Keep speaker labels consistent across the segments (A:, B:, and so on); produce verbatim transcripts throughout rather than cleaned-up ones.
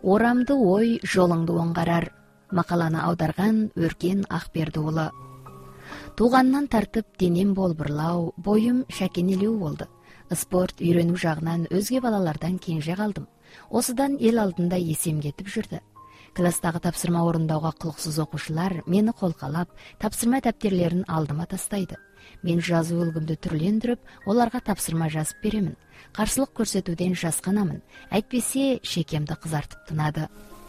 A: Орамды ой жолыңды оңғарар. Мақаланы аударған Өркен Ақберді ұлы. Туғаннан тартып денем болбырлау, бойым шәкенелеу болды. Спорт үйрену жағынан өзге балалардан кенже қалдым. Осыдан ел алдында есем кетіп жүрді. Кластағы тапсырма орындауға құлықсыз оқушылар мені қолқалап, тапсырма дәптерлерін алдыма тастайды. Мен жазу үлгімді түрлендіріп, оларға тапсырма жазып беремін. Қарсылық көрсетуден жасқанамын, әйтпесе шекемді қызартып тынады.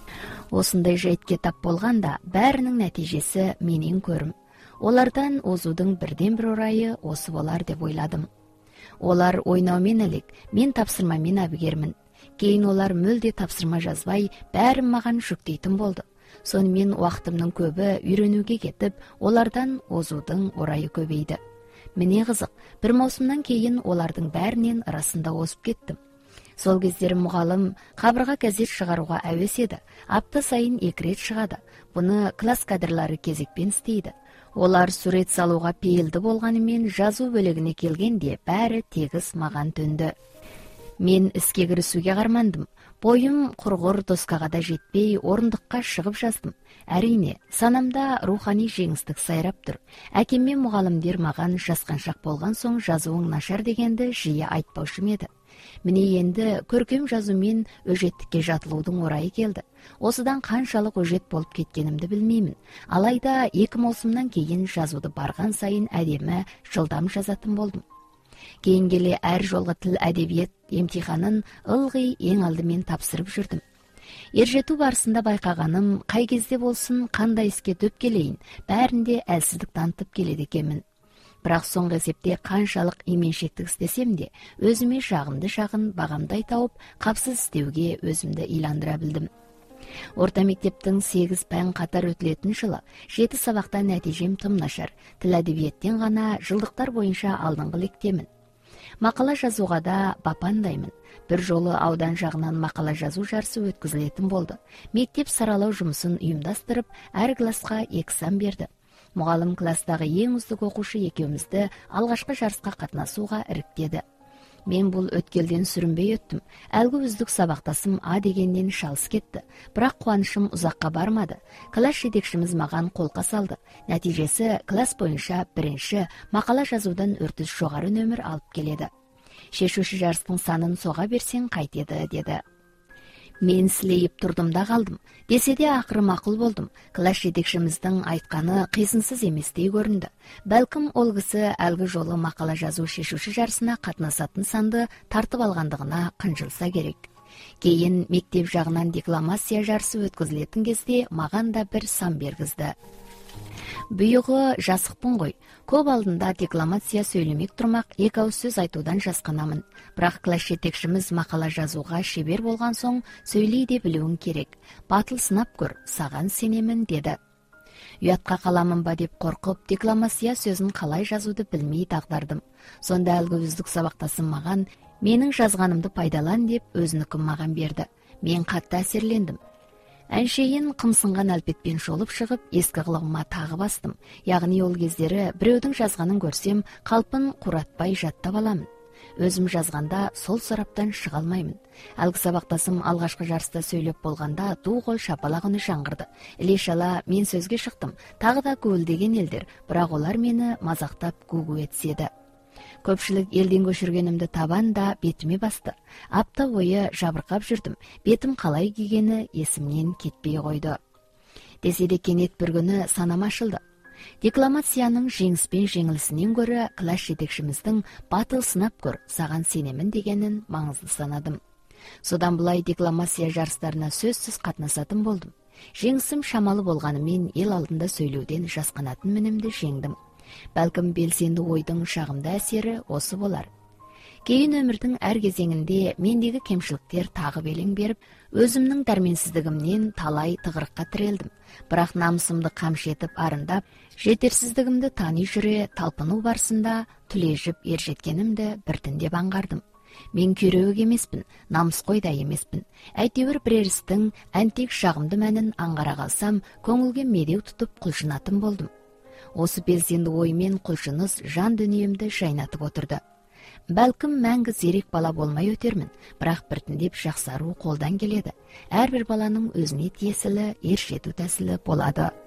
A: Осындай жайтке тап болғанда, бәрінің нәтижесі менен көрім. Олардан озудың бірден бір орайы осы болар деп ойладым. Олар ойнаумен әлек, мен тапсырмамен әбігермін. Кейін олар мүлде тапсырма жазбай, бәрін маған жүктейтін болды. Сонымен уақытымның көбі үйренуге кетіп, олардан озудың орайы көбейді. Міне қызық, бір маусымнан кейін олардың бәрінен арасында озып кеттім. Сол кездері мұғалім қабырға газет шығаруға әуес еді. Апта сайын екі рет шығады. Бұны класс кадрлары кезекпен істейді. Олар сурет салуға пейілді болғанымен жазу бөлігіне келгенде бәрі тегіс маған төнді. Мен іске кірісуге қармандым. Бойым құрғыр доскаға да жетпей, орындыққа шығып жаздым. Әрине, санамда рухани жеңістік сайрап тұр. Әкем мен мұғалімдер маған жасқаншақ болған соң жазуың нашар дегенді жиі айтпаушым еді. Міне енді көркем жазумен өжеттікке жатылудың орайы келді. Осыдан қаншалық өжет болып кеткенімді білмеймін. Алайда екі маусымнан кейін жазуды барған сайын әдемі, жылдам жазатын болдым. Кейін келе әр жолғы тіл әдебиет емтиханын ылғи ең алдымен тапсырып жүрдім. Ержету барысында байқағаным, қай кезде болсын, қандай іске дөп келейін, бәрінде әлсіздік танытып келеді екенмін. Бірақ соңғы есепте қаншалық именшектік істесем де, өзіме жағымды жағын бағамдай тауып, қапсыз істеуге өзімді иландыра білдім. Орта мектептің сегіз пән қатар өтілетін жылы, жеті сабақта нәтижем тым нашар, тіл әдебиеттен ғана жылдықтар бойынша алдыңғы лектемін. Мақала жазуға да бапандаймын. Бір жолы аудан жағынан мақала жазу жарысы өткізілетін болды. Мектеп саралау жұмысын ұйымдастырып, әр класқа екі сан берді. Мұғалім кластағы ең үздік оқушы екеумізді алғашқы жарысқа қатынасуға іріктеді. Мен бұл өткелден сүрінбей өттім. Әлгі үздік сабақтасым А дегеннен шалыс кетті. Бірақ қуанышым ұзаққа бармады. Класс жетекшіміз маған қолқа салды. Нәтижесі класс бойынша бірінші мақала жазудан үртіс жоғары нөмір алып келеді. Шешуші жарыстың санын соға берсең қайтеді, деді. Мен сілейіп тұрдым да қалдым. Десе де ақыры мақұл болдым. Класс жетекшіміздің айтқаны қисынсыз еместей көрінді. Бәлкім ол кісі әлгі жолы мақала жазу шешуші жарысына қатынасатын санды тартып алғандығына қынжылса керек. Кейін мектеп жағынан декламация жарысы өткізілетін кезде маған да бір сан бергізді. Бұйығы жасықпын ғой. Көп алдында декламация сөйлемек тұрмақ, екі ауыз сөз айтудан жасқанамын. Бірақ класс жетекшіміз мақала жазуға шебер болған соң сөйлей де білуің керек. Батыл сынап көр, саған сенемін, деді. Ұятқа қаламын ба деп қорқып, декламация сөзін қалай жазуды білмей дағдардым. Сонда әлгі үздік сабақтасым маған, менің жазғанымды пайдалан деп өзінікін маған берді. Мен қатты әсерлендім. Әншейін қымсынған әлпетпен шолып шығып, ескі қылығыма тағы бастым. Яғни ол кездері біреудің жазғанын көрсем, қалпын құратпай жаттап аламын. Өзім жазғанда сол сараптан шыға алмаймын. Әлгі сабақтасым алғашқы жарыста сөйлеп болғанда ду қол шапалақ үні жаңғырды. Іле-шала мен сөзге шықтым. Тағы да гуілдеген елдер, бірақ олар мені мазақтап гу-гу етседі. Көпшілік елден көшіргенімді табан да бетіме басты. Апта бойы жабырқап жүрдім. Бетім қалай кигені есімнен кетпей қойды. Десе де кенет бір күні санам ашылды. Декламацияның жеңіспен жеңілісінен көрі класс жетекшіміздің батыл сынап көр, саған сенемін дегенін маңызды санадым. Содан бұлай декламация жарыстарына сөзсіз қатынасатын болдым. Жеңісім шамалы болғанымен ел алдында сөйлеуден жасқанатын мінімді жеңдім. Бәлкім белсенді ойдың шағымды әсері осы болар. Кейін өмірдің әр кезеңінде мендегі кемшіліктер тағы белең беріп, өзімнің дәрменсіздігімнен талай тығырыққа тірелдім. Бірақ намысымды қамшы етіп арындап, жетерсіздігімді тани жүре талпыну барысында түлежіп ержеткенімді біртіндеп аңғардым. Мен күйреуік емеспін, намысқой да емеспін. Әйтеуір бірер істің әнтек жағымды мәнін аңғара қалсам, көңілге медеу тұтып құлшынатын болдым. Осы белсенді оймен құлшыныс жан дүниемді жайнатып отырды. Бәлкім мәңгі зерек бала болмай өтермін, бірақ біртіндеп жақсару қолдан келеді. Әрбір баланың өзіне тиесілі ержету тәсілі болады.